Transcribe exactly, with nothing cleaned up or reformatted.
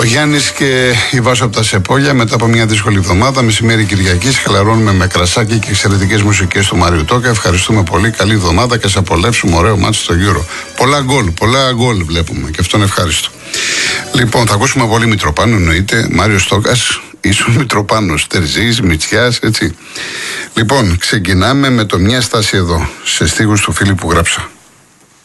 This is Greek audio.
Ο Γιάννης και η Βάσο από τα Σεπόλια, μετά από μια δύσκολη εβδομάδα, μεσημέρι Κυριακής, χαλαρώνουμε με κρασάκι και εξαιρετικές μουσικές του Μάριου Τόκα. Ευχαριστούμε πολύ. Καλή εβδομάδα και σε απολαύσουμε ωραίο μάτι στο Euro. Πολλά γκολ, πολλά γκολ βλέπουμε και αυτό είναι ευχάριστο. Λοιπόν, θα ακούσουμε πολύ Μητροπάνο, εννοείται. Μάριος Τόκας, ίσον Μητροπάνος, Τερζής, Μητσιάς, έτσι. Λοιπόν, ξεκινάμε με το Μια στάση εδώ, σε στίχους του Φίλιππου Γράψα.